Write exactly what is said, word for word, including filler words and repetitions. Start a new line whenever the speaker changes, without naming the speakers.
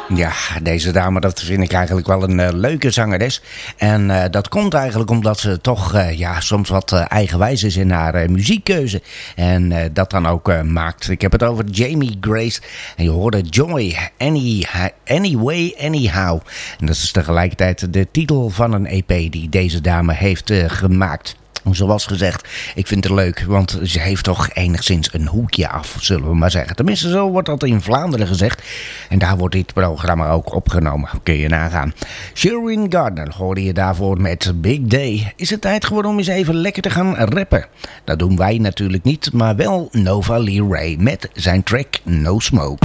Ja, deze dame, dat vind ik eigenlijk wel een uh, leuke zangeres. En uh, dat komt eigenlijk omdat ze toch uh, ja, soms wat uh, eigenwijs is in haar uh, muziekkeuze. En uh, dat dan ook uh, maakt. Ik heb het over Jamie Grace. En je hoorde Joy, Any, Anyway, Anyhow. En dat is tegelijkertijd de titel van een E P die deze dame heeft uh, gemaakt. Zoals gezegd, ik vind het leuk, want ze heeft toch enigszins een hoekje af, zullen we maar zeggen. Tenminste, zo wordt dat in Vlaanderen gezegd. En daar wordt dit programma ook opgenomen, kun je nagaan. Sherwin Gardner hoorde je daarvoor met Big Day. Is het tijd geworden om eens even lekker te gaan rappen? Dat doen wij natuurlijk niet, maar wel Nova Lee Ray met zijn track No Smoke.